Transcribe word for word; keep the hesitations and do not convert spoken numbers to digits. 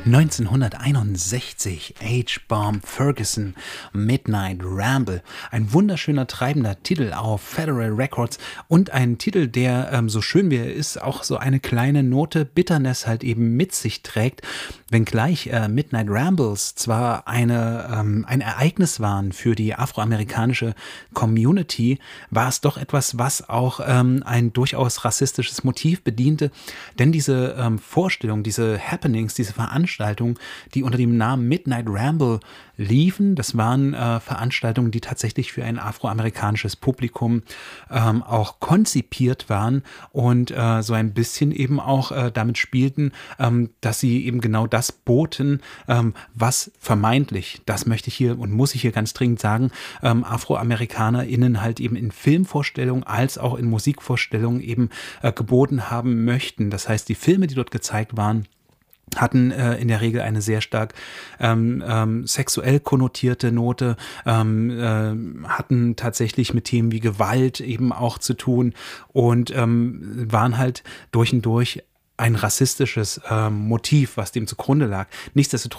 neunzehnhunderteinundsechzig, H-Bomb Ferguson, Midnight Ramble. Ein wunderschöner, treibender Titel auf Federal Records und ein Titel, der, ähm, so schön wie er ist, auch so eine kleine Note Bitterness halt eben mit sich trägt. Wenngleich äh, Midnight Rambles zwar eine, ähm, ein Ereignis waren für die afroamerikanische Community, war es doch etwas, was auch ähm, ein durchaus rassistisches Motiv bediente, denn diese ähm, Vorstellung, diese Happenings, diese Veranstaltungen, die unter dem Namen Midnight Ramble liefen, das waren äh, Veranstaltungen, die tatsächlich für ein afroamerikanisches Publikum ähm, auch konzipiert waren und äh, so ein bisschen eben auch äh, damit spielten, ähm, dass sie eben genau das boten, ähm, was vermeintlich, das möchte ich hier und muss ich hier ganz dringend sagen, ähm, AfroamerikanerInnen halt eben in Filmvorstellungen als auch in Musikvorstellungen eben äh, geboten haben möchten. Das heißt, die Filme, die dort gezeigt waren, hatten äh, in der Regel eine sehr stark ähm, ähm, sexuell konnotierte Note, ähm, äh, hatten tatsächlich mit Themen wie Gewalt eben auch zu tun und ähm, waren halt durch und durch ein rassistisches ähm, Motiv, was dem zugrunde lag. Nichtsdestotrotz